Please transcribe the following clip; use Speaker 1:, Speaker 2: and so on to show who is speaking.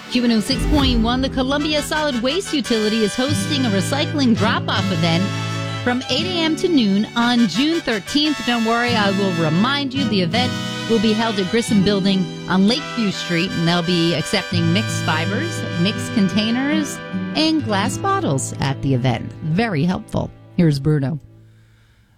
Speaker 1: Q106.1, the Columbia Solid Waste Utility is hosting a recycling drop-off event from 8 a.m. to noon on June 13th. Don't worry, I will remind you the event will be held at Grissom Building on Lakeview Street, and they'll be accepting mixed fibers, mixed containers, and glass bottles at the event. Very helpful. Here's Bruno.